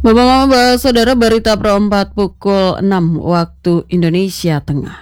Bapak-bapak, saudara, berita per 4 pukul 6 waktu Indonesia Tengah.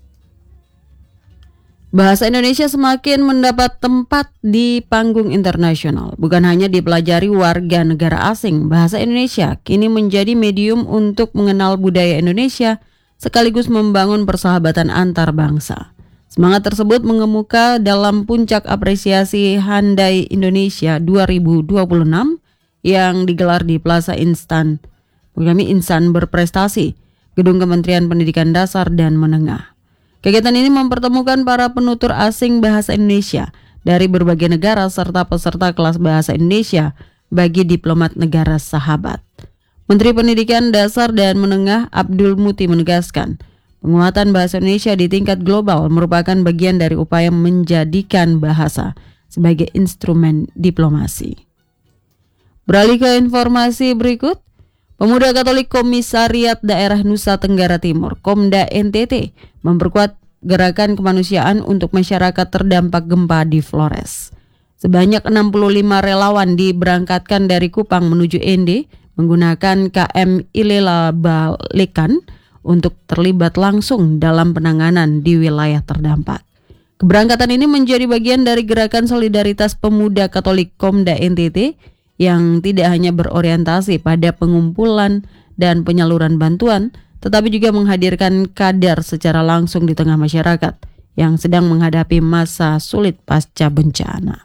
Bahasa Indonesia semakin mendapat tempat di panggung internasional. Bukan hanya dipelajari warga negara asing, bahasa Indonesia kini menjadi medium untuk mengenal budaya Indonesia sekaligus membangun persahabatan antar bangsa. Semangat tersebut mengemuka dalam puncak apresiasi Handai Indonesia 2026 yang digelar di Plaza Insan Berprestasi, Gedung Kementerian Pendidikan Dasar dan Menengah. Kegiatan ini mempertemukan para penutur asing bahasa Indonesia dari berbagai negara serta peserta kelas bahasa Indonesia bagi diplomat negara sahabat. Menteri Pendidikan Dasar dan Menengah Abdul Muti menegaskan, penguatan bahasa Indonesia di tingkat global merupakan bagian dari upaya menjadikan bahasa sebagai instrumen diplomasi. Beralih ke informasi berikut, Pemuda Katolik Komisariat Daerah Nusa Tenggara Timur, Komda NTT, memperkuat gerakan kemanusiaan untuk masyarakat terdampak gempa di Flores. Sebanyak 65 relawan diberangkatkan dari Kupang menuju Ende menggunakan KM Ilela Balekan untuk terlibat langsung dalam penanganan di wilayah terdampak. Keberangkatan ini menjadi bagian dari gerakan solidaritas Pemuda Katolik Komda NTT yang tidak hanya berorientasi pada pengumpulan dan penyaluran bantuan, tetapi juga menghadirkan kader secara langsung di tengah masyarakat yang sedang menghadapi masa sulit pasca bencana.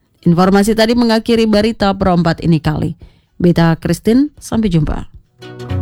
Informasi tadi mengakhiri berita per 4 ini kali. Beta Christine, sampai jumpa.